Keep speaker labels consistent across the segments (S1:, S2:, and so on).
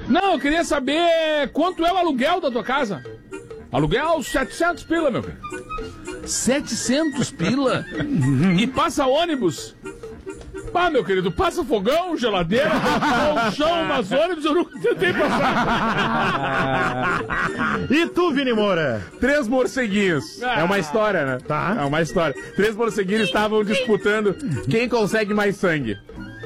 S1: Não, eu queria saber quanto é o aluguel da tua casa. Aluguel 700 pila, meu filho. 700 pila? E passa ônibus? Ah, meu querido, passa fogão, geladeira, colchão, mas ônibus eu nunca tentei passar.
S2: E tu, Vini Moura?
S3: 3 morceguinhos. É uma história, né?
S2: Tá.
S3: É uma história. 3 morceguinhos estavam disputando quem consegue mais sangue.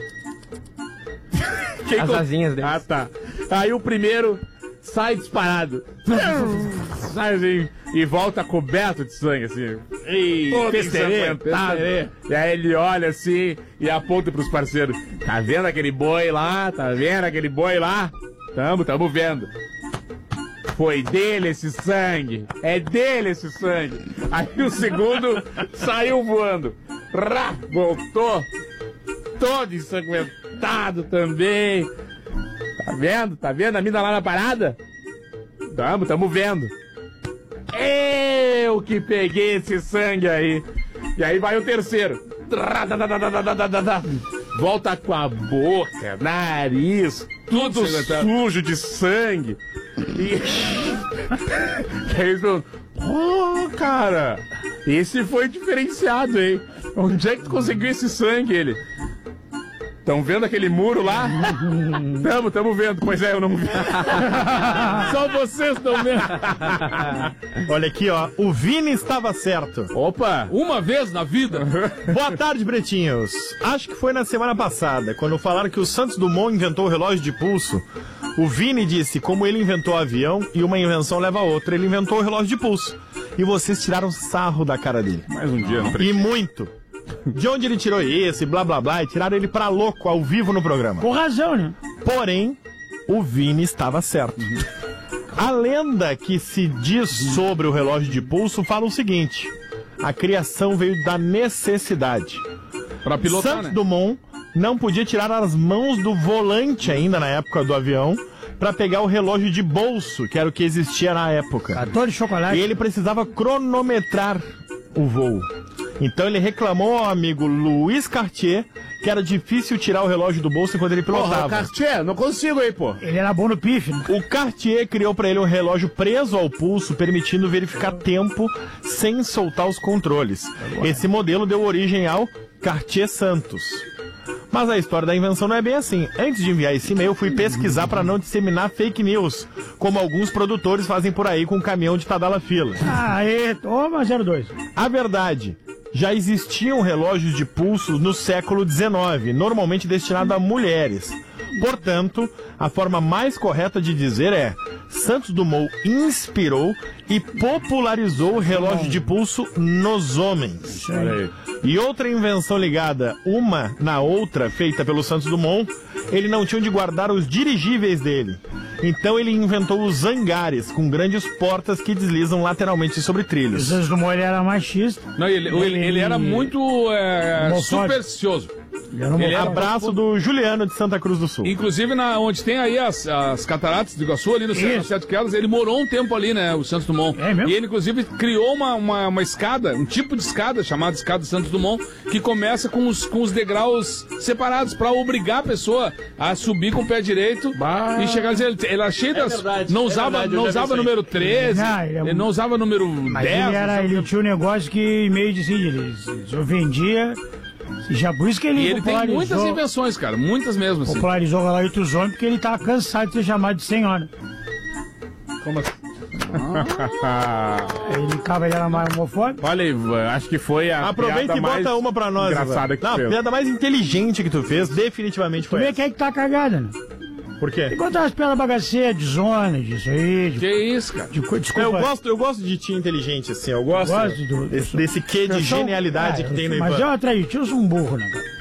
S4: As asinhas deles.
S3: Ah, tá. Aí o primeiro sai disparado. Sai assim e volta coberto de sangue, assim. Todo ensanguentado. E aí ele olha assim e aponta pros parceiros. Tá vendo aquele boi lá? Tá vendo aquele boi lá? Tamo vendo. Foi dele esse sangue. É dele esse sangue. Aí o segundo saiu voando. Rá, voltou. Todo ensanguentado também. Tá vendo? Tá vendo a mina lá na parada? Tamo vendo. Eu que peguei esse sangue aí. E aí vai o terceiro. Volta com a boca, nariz, tudo sujo de sangue. E aí eles falam, cara, esse foi diferenciado, hein? Onde é que tu conseguiu esse sangue, ele? Tão vendo aquele muro lá? Tamo vendo. Pois é, eu não vi. Só vocês estão vendo.
S2: Olha aqui, ó. O Vini estava certo.
S3: Opa!
S1: Uma vez na vida.
S2: Boa tarde, pretinhos. Acho que foi na semana passada, quando falaram que o Santos Dumont inventou o relógio de pulso. O Vini disse como ele inventou o avião e uma invenção leva a outra. Ele inventou o relógio de pulso. E vocês tiraram sarro da cara dele.
S3: Mais um dia, não
S2: E muito. De onde ele tirou isso e blá blá blá, e tiraram ele pra louco ao vivo no programa.
S5: Com razão, né?
S2: Porém, o Vini estava certo. A lenda que se diz sobre o relógio de pulso fala o seguinte: a criação veio da necessidade.
S1: Pra pilotar,
S2: Santos
S1: né?
S2: Dumont não podia tirar as mãos do volante ainda na época do avião para pegar o relógio de bolso, que era o que existia na época.
S5: Cartão de chocolate.
S2: E ele precisava cronometrar o voo. Então ele reclamou ao amigo Louis Cartier que era difícil tirar o relógio do bolso enquanto ele pilotava.
S3: Cartier, não consigo aí, pô.
S5: Ele era bom no pife, né?
S2: O Cartier criou para ele um relógio preso ao pulso, permitindo verificar tempo sem soltar os controles. Esse modelo deu origem ao Cartier Santos. Mas a história da invenção não é bem assim. Antes de enviar esse e-mail, fui pesquisar para não disseminar fake news, como alguns produtores fazem por aí com um caminhão de Tadala Fila.
S5: Aê, toma 02.
S2: A verdade, já existiam relógios de pulso no século XIX, normalmente destinado a mulheres. Portanto, a forma mais correta de dizer é: Santos Dumont inspirou e popularizou o relógio de pulso nos homens. E outra invenção ligada uma na outra, feita pelo Santos Dumont, ele não tinha onde guardar os dirigíveis dele. Então ele inventou os hangares, com grandes portas que deslizam lateralmente sobre
S5: O
S2: trilhos.
S5: Santos Dumont ele era machista.
S1: Não, ele era muito supersticioso.
S5: Ele era
S2: Abraço do Juliano de Santa Cruz do Sul.
S1: Inclusive, onde tem aí as cataratas do Iguaçu, ali no centro Sete Quedas, ele morou um tempo ali, né, o Santos Dumont.
S5: É mesmo?
S1: E ele, inclusive, criou uma escada, um tipo de escada, chamada escada Santos Dumont, que começa com os degraus separados, pra obrigar a pessoa a subir com o pé direito e chegar a dizer, ele era cheio das...
S2: verdade,
S1: não
S2: é
S1: usava,
S2: verdade,
S1: não
S2: eu
S1: usava
S2: lembro
S1: número 13,
S5: Não,
S1: ele não usava número 10.
S5: Mas ele tinha um negócio que meio de assim, ele vendia. Já por isso que ele
S1: E ele tem
S5: popularizou,
S1: muitas invenções, cara, muitas mesmo, assim.
S5: popularizou o relógio dos homens porque ele tava cansado de ser chamado de senhora.
S3: Como assim?
S5: Ele era mais homofóbico.
S3: Olha aí, acho que foi a
S2: Aproveita
S3: piada
S2: e bota
S3: mais
S2: uma pra nós,
S3: engraçada
S2: Ivan.
S3: que
S2: Não, a
S3: fez.
S2: piada mais inteligente que tu fez, definitivamente
S5: Tu
S2: foi
S5: vê
S2: essa.
S5: quem é que tá cagada, né?
S2: Por quê?
S5: Tem contar as piadas bagaceiras de zona, disso aí,
S1: Que isso, cara?
S5: desculpa.
S2: Eu gosto de ti inteligente, assim, eu gosto desse quê de genialidade que tem no
S5: Mas
S2: Ivan.
S5: eu atraí, eu sou um burro, né, cara?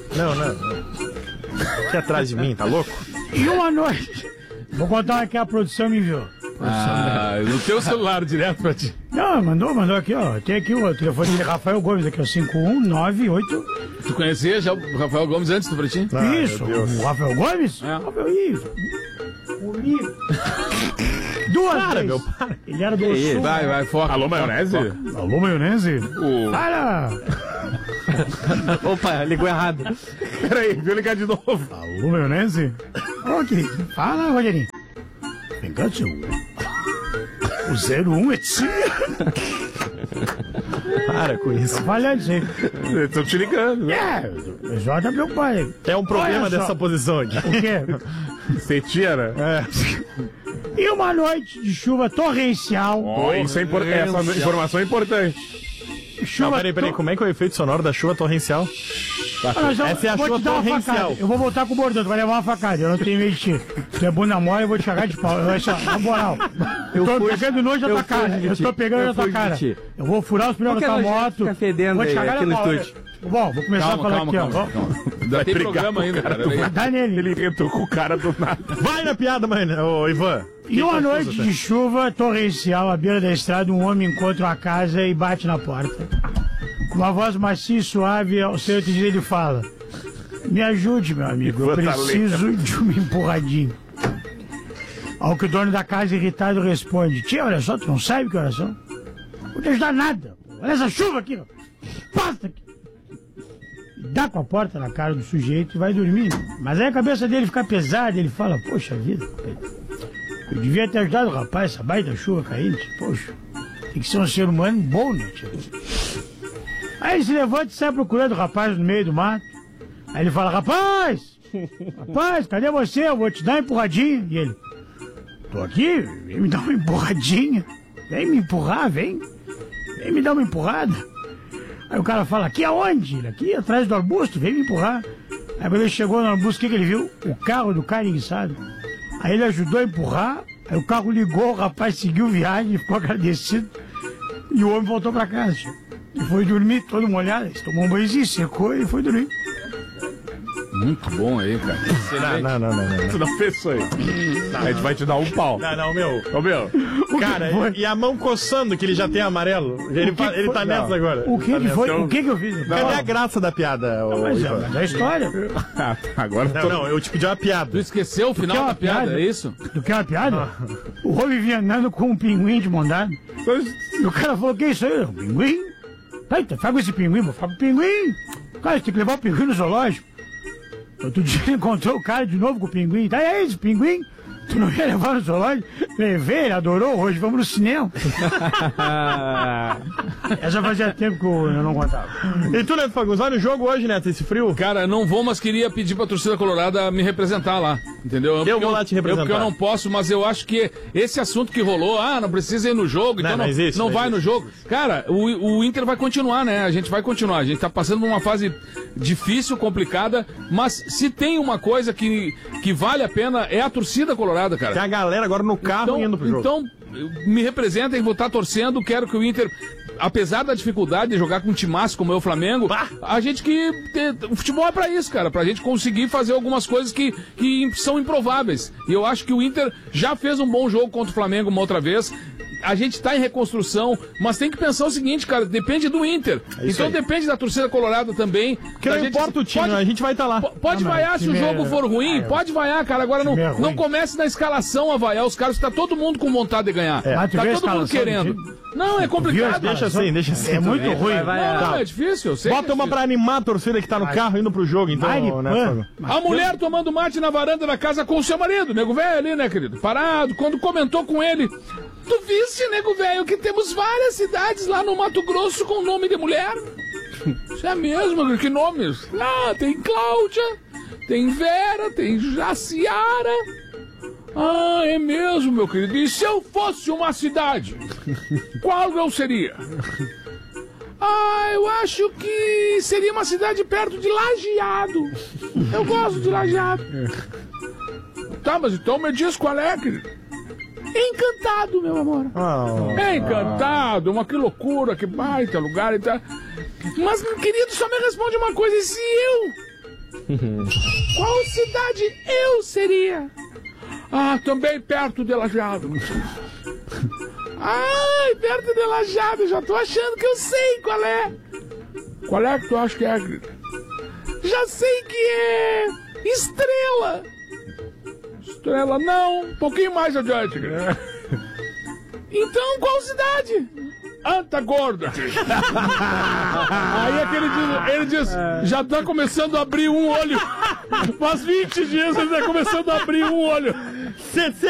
S2: Não. Aqui atrás de mim, tá louco?
S5: E uma noite, vou contar uma que a produção me viu.
S1: No teu celular, direto pra ti.
S5: Não, mandou aqui, ó. Tem aqui o telefone de Rafael Gomes, aqui, ó. 5198.
S1: Tu conhecia já o Rafael Gomes antes do Pretinho?
S5: Isso, o Rafael Gomes?
S1: É.
S5: Rafael, isso. O livro. Duas vezes.
S2: meu, para.
S5: Ele era do Sul.
S1: Vai, foca.
S3: Alô, maionese?
S5: Alô, maionese? Para!
S4: Opa, ligou errado.
S3: Peraí, viu ligar de novo.
S5: Alô, maionese? Ô, querido, fala, Rogerinho. Vem cá, seu. O 01 é tio.
S2: Para com isso.
S5: Falando isso aí.
S3: Estão te ligando, né?
S5: O pessoal tá preocupado.
S2: É um problema
S5: Olha só.
S2: dessa posição aqui.
S5: O quê?
S3: Você tira?
S5: E uma noite de chuva torrencial.
S3: Isso é essa informação é importante.
S5: Chuva
S2: Não, peraí, como é que é o efeito sonoro da chuva torrencial?
S5: Olha só,
S2: Essa é a
S5: vou
S2: chuva
S5: te dar uma
S2: torrencial.
S5: facada. Eu vou voltar com o bordão, tu vai levar uma facada. Eu não tenho medo de ti. Tu é bunda mole, eu vou te chagar de pau. Olha só, na moral. Eu tô pegando nojo da tua cara. Eu tô pegando na tua cara. Eu vou furar os pneus da tua moto. Vou te chagar na pau. Bom, vou começar a falar aqui, ó.
S1: Ainda tem programa ainda, cara.
S5: Dá nele.
S3: Ele entrou com o cara do nada.
S2: Vai na piada, mano, ô Ivan.
S5: E uma noite de chuva torrencial à beira da estrada, um homem encontra uma casa e bate na porta. Com uma voz macia e suave, ao seu outro dia ele fala: me ajude, meu amigo, eu preciso de uma empurradinha. Ao que o dono da casa, irritado, responde: tia, olha só, tu não sabe que horas são? Não vou te ajudar nada. Olha essa chuva aqui, ó. Passa aqui. Dá com a porta na cara do sujeito e vai dormir. Mas aí a cabeça dele fica pesada, ele fala: poxa vida, eu devia ter ajudado o rapaz, essa baita chuva caindo. Poxa, tem que ser um ser humano bom, né, tio? Aí ele se levanta e sai procurando o rapaz no meio do mato. Aí ele fala: rapaz, cadê você? Eu vou te dar uma empurradinha. E ele: tô aqui, vem me dar uma empurradinha. Vem me empurrar, vem me dar uma empurrada. Aí o cara fala: aqui aonde? Ele: aqui atrás do arbusto, vem me empurrar. Aí quando ele chegou no arbusto, o que ele viu? O carro do cara enguiçado. Aí ele ajudou a empurrar, aí o carro ligou, o rapaz seguiu viagem, ficou agradecido. E o homem voltou pra casa. E foi dormir todo molhado. Ele tomou um banhozinho, secou e foi dormir.
S1: Muito bom aí, cara.
S2: Não.
S3: Tu não fez isso aí. A gente vai te dar um pau.
S2: Não, meu.
S3: Ô, meu.
S2: Cara, e a mão coçando, que ele já tem amarelo. Ele tá nessa agora.
S5: O que foi?
S3: Então-
S5: O que eu fiz?
S2: Cadê a graça da piada, ô
S5: Mas
S2: Ivan?
S5: é a história.
S3: Agora
S2: Não, eu te pedi uma
S1: Tu
S2: piada.
S1: esqueceu o final
S5: quer uma
S1: da piada,
S5: piada?
S1: é isso?
S5: Tu quer uma piada? O homem vinha andando com um pinguim de mão dada. E o cara falou: que isso aí? Um pinguim? Tá, então faz com esse pinguim, vou ficar com o pinguim. Cara, você tem que levar o pinguim no zoológico. Outro dia ele encontrou o cara de novo com o pinguim. Tá aí, esse pinguim? Tu não ia levar no zoológico? Levei, ele adorou, hoje vamos no cinema. Essa fazia tempo que eu não contava.
S2: E tu, Neto Fagundes, vai no jogo hoje, Neto, esse frio?
S1: Cara, não vou, mas queria pedir pra torcida colorada me representar lá, entendeu?
S2: Eu vou lá te representar.
S1: Porque eu não posso, mas eu acho que esse assunto que rolou, não precisa ir no jogo, então
S2: não existe,
S1: não
S2: não
S1: vai
S2: existe.
S1: no jogo. Cara, o Inter vai continuar, né? A gente vai continuar. A gente tá passando por uma fase difícil, complicada, mas se tem uma coisa que vale a pena é a torcida colorada, cara.
S2: Tem a galera agora no carro indo pro jogo.
S1: Então, me representem, vou estar torcendo, quero que o Inter, apesar da dificuldade de jogar com um timaço como é o Flamengo, a gente o futebol é pra isso, cara, pra gente conseguir fazer algumas coisas que são improváveis. E eu acho que o Inter já fez um bom jogo contra o Flamengo uma outra vez. A gente tá em reconstrução, mas tem que pensar o seguinte, cara, depende do Inter. Então
S2: aí.
S1: depende da torcida colorada também.
S2: Porque não importa o time, a gente vai estar lá.
S1: Pode vaiar se o jogo for ruim, pode vaiar, cara. Agora não comece na escalação a vaiar os caras, tá todo mundo com vontade de ganhar.
S5: Mas tu
S1: Tá
S5: viu a
S1: todo mundo
S5: escalação
S1: querendo.
S5: do time?
S1: Não, é complicado.
S2: Deixa assim.
S5: É muito ruim.
S1: Não, é difícil, eu sei.
S2: Bota uma pra animar a torcida que tá no carro indo pro jogo, então,
S5: Maripan.
S2: Neto Fagundes.
S1: A mulher tomando mate na varanda da casa com o seu marido, nego velho ali, né, querido? Parado, quando comentou com ele: tu viste, nego velho, que temos várias cidades lá no Mato Grosso com nome de mulher? Isso é mesmo, que nomes? Ah, tem Cláudia, tem Vera, tem Jaciara. Ah, é mesmo, meu querido. E se eu fosse uma cidade, qual eu seria? Ah, eu acho que seria uma cidade perto de Lajeado. Eu gosto de Lajeado. Tá, mas então me diz qual é, querido. Encantado, meu amor. Encantado, que loucura, que baita lugar e tal. Mas, meu querido, só me responde uma coisa: e se eu? Qual cidade eu seria? Ah, também perto de Lajeado. Ai, perto de Lajeado, já tô achando que eu sei qual é. Qual é que tu acha que é, querido? Já sei que é Estrela. Estrela não, um pouquinho mais adiante. Então, qual cidade? anta gorda. Aí é que ele diz, já tá começando a abrir um olho. Faz 20 dias ele tá começando a abrir um olho.